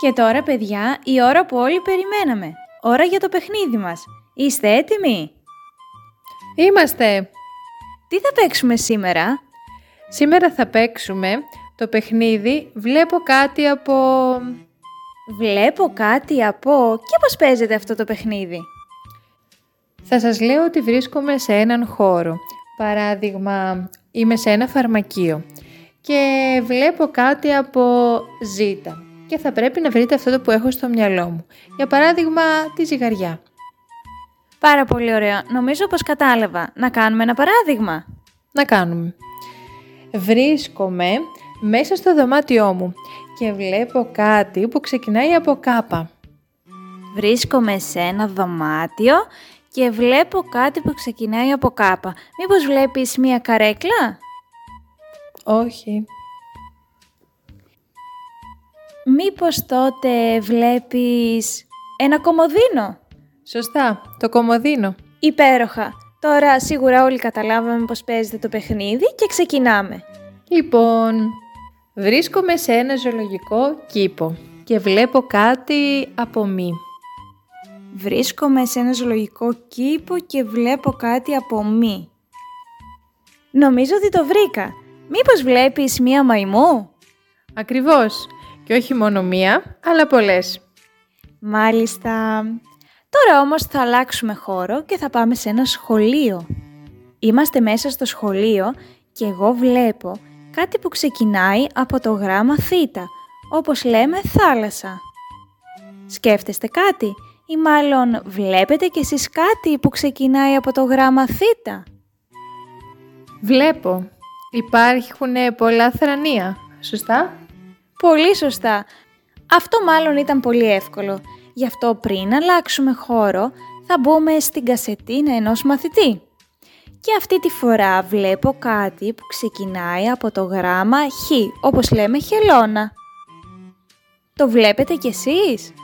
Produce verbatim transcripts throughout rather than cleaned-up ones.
Και τώρα, παιδιά, η ώρα που όλοι περιμέναμε. Ώρα για το παιχνίδι μας. Είστε έτοιμοι? Είμαστε! Τι θα παίξουμε σήμερα? Σήμερα θα παίξουμε το παιχνίδι «Βλέπω κάτι από...» Βλέπω κάτι από... Και πώς παίζεται αυτό το παιχνίδι? Θα σας λέω ότι βρίσκομαι σε έναν χώρο. Παράδειγμα, είμαι σε ένα φαρμακείο και βλέπω κάτι από ζήτα και θα πρέπει να βρείτε αυτό το που έχω στο μυαλό μου. Για παράδειγμα, τη ζυγαριά. Πάρα πολύ ωραία. Νομίζω πως κατάλαβα. Να κάνουμε ένα παράδειγμα. Να κάνουμε. Βρίσκομαι μέσα στο δωμάτιό μου και βλέπω κάτι που ξεκινάει από κάπα. Βρίσκομαι σε ένα δωμάτιο και βλέπω κάτι που ξεκινάει από κάπα. Μήπως βλέπεις μία καρέκλα? Όχι. Μήπως τότε βλέπεις ένα κομοδίνο? Σωστά, το κομοδίνο. Υπέροχα. Τώρα σίγουρα όλοι καταλάβαμε πως παίζεται το παιχνίδι και ξεκινάμε. Λοιπόν, βρίσκομαι σε ένα ζωολογικό κήπο και βλέπω κάτι από μη. Βρίσκομαι σε ένα ζωολογικό κήπο και βλέπω κάτι από μη. Νομίζω ότι το βρήκα. Μήπως βλέπεις μία μαϊμού? Ακριβώς. Και όχι μόνο μία, αλλά πολλές. Μάλιστα. Τώρα όμως θα αλλάξουμε χώρο και θα πάμε σε ένα σχολείο. Είμαστε μέσα στο σχολείο και εγώ βλέπω κάτι που ξεκινάει από το γράμμα Θ, όπως λέμε θάλασσα. Σκέφτεστε κάτι ή μάλλον βλέπετε κι εσείς κάτι που ξεκινάει από το γράμμα Θ? Βλέπω. Υπάρχουν πολλά θρανία, σωστά? Πολύ σωστά. Αυτό μάλλον ήταν πολύ εύκολο. Γι' αυτό πριν αλλάξουμε χώρο θα μπούμε στην κασετίνα ενός μαθητή. Και αυτή τη φορά βλέπω κάτι που ξεκινάει από το γράμμα Χ, όπως λέμε χελώνα. Το βλέπετε κι εσείς?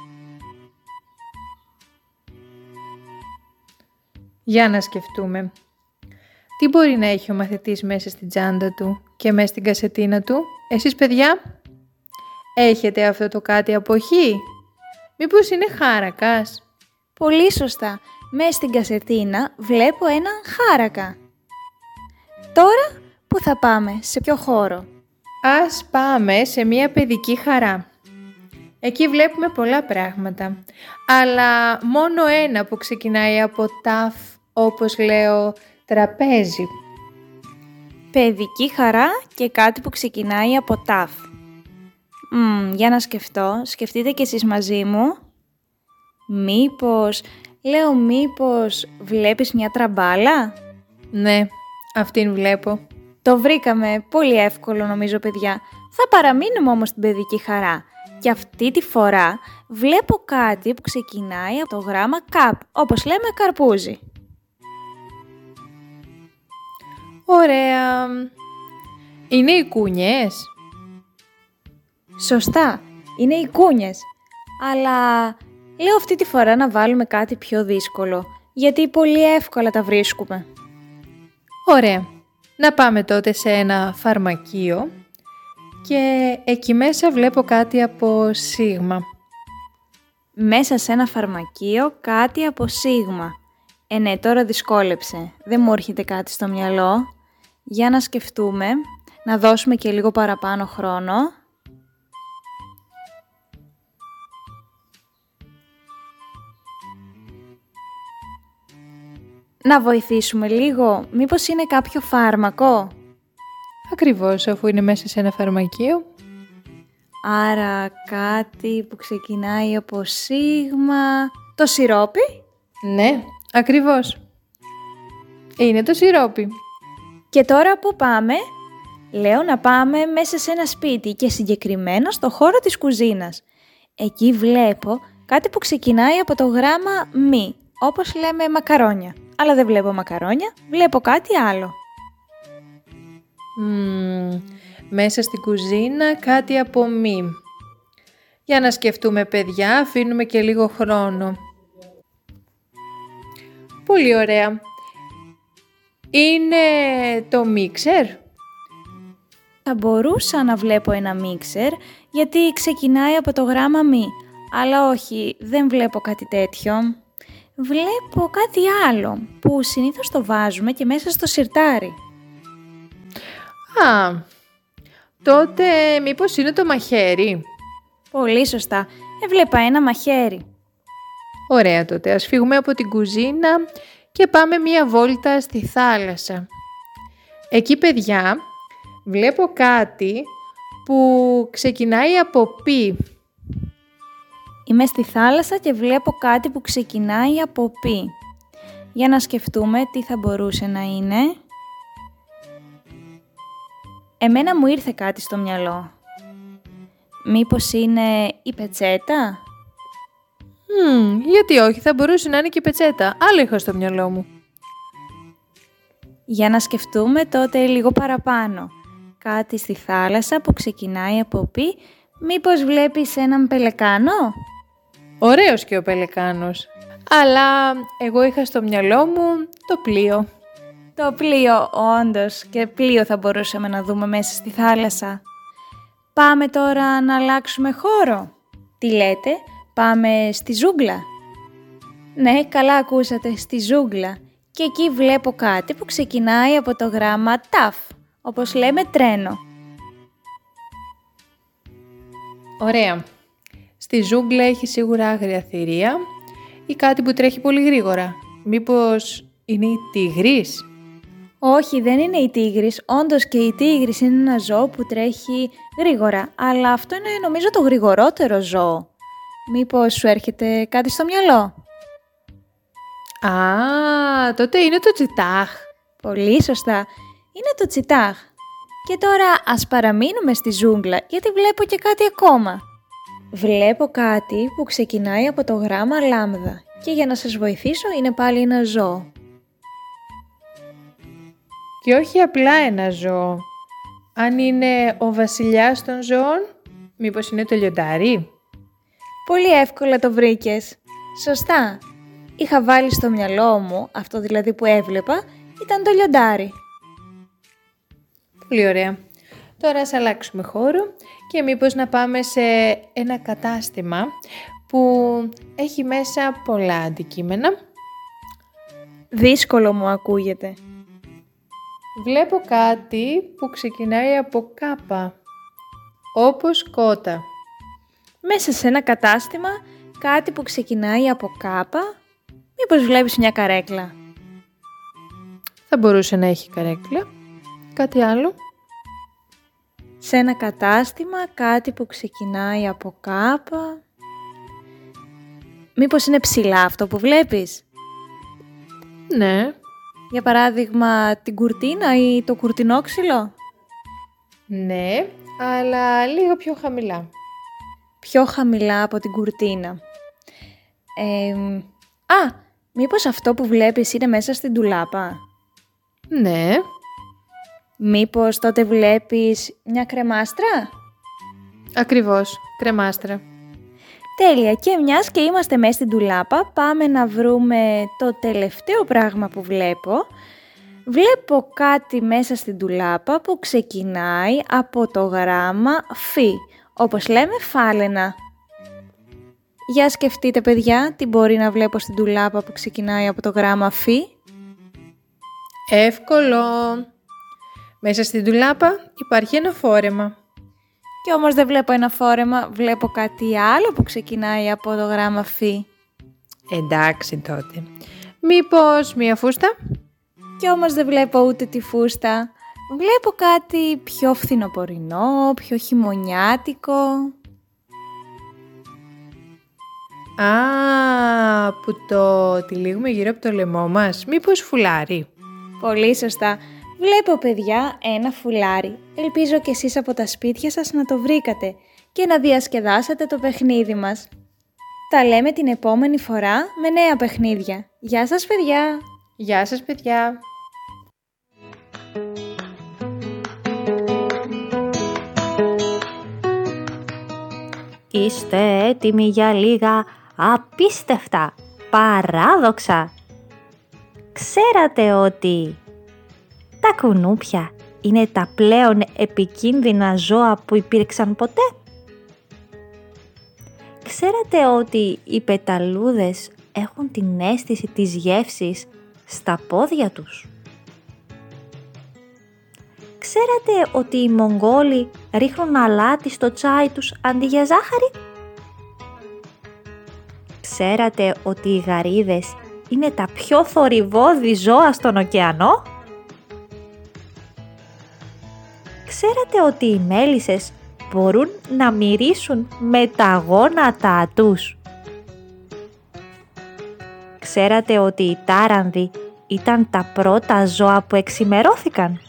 Για να σκεφτούμε. Τι μπορεί να έχει ο μαθητής μέσα στην τσάντα του και μέσα στην κασετίνα του? Εσείς παιδιά, έχετε αυτό το κάτι από Χ? Μήπως είναι χάρακας? Πολύ σωστά. Μέσα στην κασετίνα βλέπω έναν χάρακα. Τώρα πού θα πάμε, σε ποιο χώρο? Ας πάμε σε μια παιδική χαρά. Εκεί βλέπουμε πολλά πράγματα, αλλά μόνο ένα που ξεκινάει από ταφ, όπως λέω, τραπέζι. Παιδική χαρά και κάτι που ξεκινάει από ταφ. Μ, για να σκεφτώ, σκεφτείτε κι εσείς μαζί μου. Μήπως, λέω μήπως βλέπεις μια τραμπάλα? Ναι, αυτήν βλέπω. Το βρήκαμε, πολύ εύκολο νομίζω παιδιά. Θα παραμείνουμε όμως στην παιδική χαρά. Και αυτή τη φορά βλέπω κάτι που ξεκινάει από το γράμμα καπ, όπως λέμε καρπούζι. Ωραία. Είναι οι κούνιες? Σωστά, είναι οι κούνιες. Αλλά λέω αυτή τη φορά να βάλουμε κάτι πιο δύσκολο, γιατί πολύ εύκολα τα βρίσκουμε. Ωραία. Να πάμε τότε σε ένα φαρμακείο και εκεί μέσα βλέπω κάτι από σίγμα. Μέσα σε ένα φαρμακείο κάτι από σίγμα. Ε, ναι, τώρα δυσκόλεψε. Δεν μου έρχεται κάτι στο μυαλό. Για να σκεφτούμε, να δώσουμε και λίγο παραπάνω χρόνο. Να βοηθήσουμε λίγο, μήπως είναι κάποιο φάρμακο? Ακριβώς, αφού είναι μέσα σε ένα φαρμακείο. Άρα κάτι που ξεκινάει από σίγμα... Το σιρόπι? Ναι, ακριβώς. Είναι το σιρόπι. Και τώρα πού πάμε? Λέω να πάμε μέσα σε ένα σπίτι και συγκεκριμένα στο χώρο της κουζίνας. Εκεί βλέπω κάτι που ξεκινάει από το γράμμα μη, όπως λέμε μακαρόνια. Αλλά δεν βλέπω μακαρόνια, βλέπω κάτι άλλο. Mm, μέσα στην κουζίνα κάτι από μη. Για να σκεφτούμε παιδιά, αφήνουμε και λίγο χρόνο. Πολύ ωραία. Είναι το μίξερ? θα μπορούσα να βλέπω ένα μίξερ γιατί ξεκινάει από το γράμμα μη. Αλλά όχι, δεν βλέπω κάτι τέτοιο. Βλέπω κάτι άλλο που συνήθως το βάζουμε και μέσα στο σιρτάρι. Α, τότε μήπως είναι το μαχαίρι? Πολύ σωστά. Έβλεπα ένα μαχαίρι. Ωραία τότε, ας φύγουμε από την κουζίνα και πάμε μία βόλτα στη θάλασσα. Εκεί, παιδιά, βλέπω κάτι που ξεκινάει από πι. Είμαι στη θάλασσα και βλέπω κάτι που ξεκινάει από πι. Για να σκεφτούμε τι θα μπορούσε να είναι. Εμένα μου ήρθε κάτι στο μυαλό. Μήπως είναι η πετσέτα? Mm, γιατί όχι, θα μπορούσε να είναι και η πετσέτα. Άλλο είχα στο μυαλό μου. Για να σκεφτούμε τότε λίγο παραπάνω. Κάτι στη θάλασσα που ξεκινάει από πι. Μήπως βλέπεις έναν πελεκάνο? Ωραίος και ο πελεκάνος. Αλλά εγώ είχα στο μυαλό μου το πλοίο. Το πλοίο, όντως, και πλοίο θα μπορούσαμε να δούμε μέσα στη θάλασσα. Πάμε τώρα να αλλάξουμε χώρο. Τι λέτε, πάμε στη ζούγκλα? Ναι, καλά ακούσατε, στη ζούγκλα. Και εκεί βλέπω κάτι που ξεκινάει από το γράμμα ταφ, όπως λέμε τρένο. Ωραία. Στη ζούγκλα έχει σίγουρα άγρια θηρία ή κάτι που τρέχει πολύ γρήγορα. Μήπως είναι η τίγρης? Όχι, δεν είναι η τίγρης. Όντως και η τίγρης είναι ένα ζώο που τρέχει γρήγορα. Αλλά αυτό είναι νομίζω το γρηγορότερο ζώο. Μήπως σου έρχεται κάτι στο μυαλό? Α, τότε είναι το τσιτάχ. Πολύ σωστά. Είναι το τσιτάχ. Και τώρα ας παραμείνουμε στη ζούγκλα γιατί βλέπω και κάτι ακόμα. Βλέπω κάτι που ξεκινάει από το γράμμα λάμδα. Και για να σας βοηθήσω είναι πάλι ένα ζώο. Και όχι απλά ένα ζώο. Αν είναι ο βασιλιάς των ζώων, μήπως είναι το λιοντάρι? Πολύ εύκολα το βρήκες. Σωστά. Είχα βάλει στο μυαλό μου, αυτό δηλαδή που έβλεπα, ήταν το λιοντάρι. Πολύ ωραία. Τώρα ας αλλάξουμε χώρο και μήπως να πάμε σε ένα κατάστημα που έχει μέσα πολλά αντικείμενα. Δύσκολο μου ακούγεται. Βλέπω κάτι που ξεκινάει από κάπα, όπως κότα. Μέσα σε ένα κατάστημα, κάτι που ξεκινάει από κάπα, μήπως βλέπεις μια καρέκλα? Θα μπορούσε να έχει καρέκλα. Κάτι άλλο? Σε ένα κατάστημα, κάτι που ξεκινάει από κάπα. Μήπως είναι ψηλά αυτό που βλέπεις? Ναι. Για παράδειγμα, την κουρτίνα ή το κουρτινόξυλο? Ναι, αλλά λίγο πιο χαμηλά. Πιο χαμηλά από την κουρτίνα. Ε, α, μήπως αυτό που βλέπεις είναι μέσα στην ντουλάπα? Ναι. Μήπως τότε βλέπεις μια κρεμάστρα? Ακριβώς, κρεμάστρα. Τέλεια, και μιας και είμαστε μέσα στην ντουλάπα, πάμε να βρούμε το τελευταίο πράγμα που βλέπω. Βλέπω κάτι μέσα στην ντουλάπα που ξεκινάει από το γράμμα φι, όπως λέμε φάλαινα. Για σκεφτείτε παιδιά, τι μπορεί να βλέπω στην ντουλάπα που ξεκινάει από το γράμμα φι? Εύκολο. Μέσα στην ντουλάπα υπάρχει ένα φόρεμα. Και όμως δεν βλέπω ένα φόρεμα, βλέπω κάτι άλλο που ξεκινάει από το γράμμα φι. Εντάξει τότε. Μήπως μία φούστα? Και όμως δεν βλέπω ούτε τη φούστα. Βλέπω κάτι πιο φθινοπορεινό, πιο χειμωνιάτικο. Α, που το τυλίγουμε γύρω από το λαιμό μας. Μήπως φουλάρι? Πολύ σωστά. Βλέπω παιδιά ένα φουλάρι. Ελπίζω και εσείς από τα σπίτια σας να το βρήκατε και να διασκεδάσετε το παιχνίδι μας. Τα λέμε την επόμενη φορά με νέα παιχνίδια. Γεια σας παιδιά! Γεια σας παιδιά! Είστε έτοιμοι για λίγα απίστευτα παράδοξα? Ξέρατε ότι τα κουνούπια είναι τα πλέον επικίνδυνα ζώα που υπήρξαν ποτέ? Ξέρατε ότι οι πεταλούδες έχουν την αίσθηση της γεύσης στα πόδια τους? Ξέρατε ότι οι Μογγόλοι ρίχνουν αλάτι στο τσάι τους αντί για ζάχαρη? Ξέρατε ότι οι γαρίδες είναι τα πιο θορυβώδη ζώα στον ωκεανό? Ξέρατε ότι οι μέλισσες μπορούν να μυρίσουν με τα γόνατά τους? Ξέρατε ότι οι τάρανδοι ήταν τα πρώτα ζώα που εξημερώθηκαν?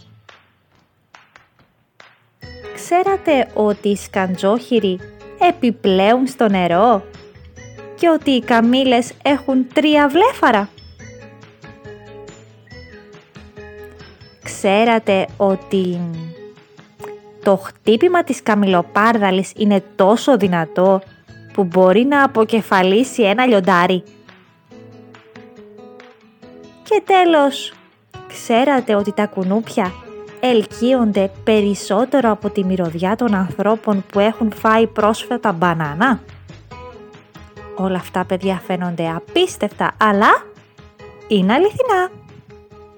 Ξέρατε ότι οι σκαντζόχυροι επιπλέουν στο νερό και ότι οι καμήλες έχουν τρία βλέφαρα? Ξέρατε ότι το χτύπημα της καμιλοπάρδαλης είναι τόσο δυνατό που μπορεί να αποκεφαλίσει ένα λιοντάρι? Και τέλος, ξέρατε ότι τα κουνούπια ελκύονται περισσότερο από τη μυρωδιά των ανθρώπων που έχουν φάει πρόσφατα μπανάνα? Όλα αυτά, παιδιά, φαίνονται απίστευτα, αλλά είναι αληθινά.